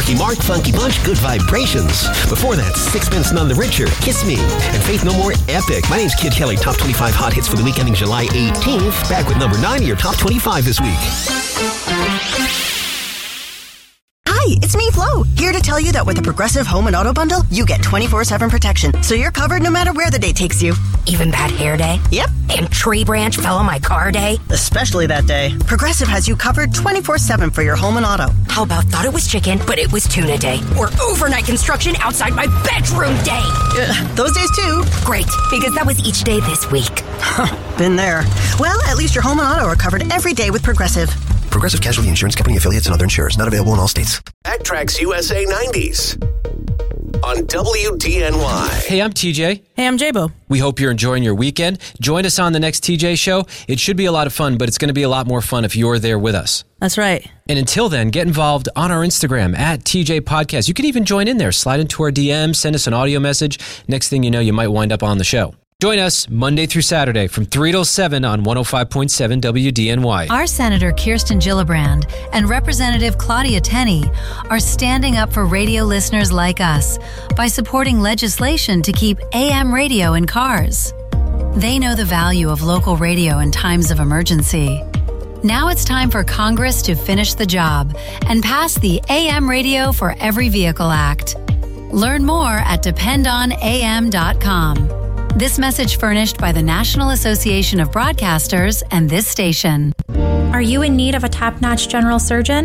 Marky Mark, Funky Bunch, Good Vibrations. Before that, Sixpence None the Richer, Kiss Me, and Faith No More, Epic. My name's Kid Kelly. Top 25 hot hits for the week ending July 18th. Back with number 9 of your top 25 this week. Hi, it's me, Flo, here to tell you that with the Progressive Home and Auto Bundle, you get 24/7 protection, so you're covered no matter where the day takes you. Even bad hair day? Yep. And tree branch fell on my car day? Especially that day. Progressive has you covered 24/7 for your home and auto. How about thought it was chicken, but it was tuna day? Or overnight construction outside my bedroom day? Those days too. Great, because that was each day this week. Been there. Well, at least your home and auto are covered every day with Progressive. Progressive Casualty Insurance Company affiliates and other insurers. Not available in all states. Backtracks USA 90s on WDNY. Hey, I'm TJ. Hey, I'm J-Bo. We hope you're enjoying your weekend. Join us on the next TJ show. It should be a lot of fun, but it's going to be a lot more fun if you're there with us. That's right. And until then, get involved on our Instagram at TJ Podcast. You can even join in there. Slide into our DMs, send us an audio message. Next thing you know, you might wind up on the show. Join us Monday through Saturday from 3 till 7 on 105.7 WDNY. Our Senator Kirsten Gillibrand and Representative Claudia Tenney are standing up for radio listeners like us by supporting legislation to keep AM radio in cars. They know the value of local radio in times of emergency. Now it's time for Congress to finish the job and pass the AM Radio for Every Vehicle Act. Learn more at dependonam.com. This message furnished by the National Association of Broadcasters and this station. Are you in need of a top-notch general surgeon?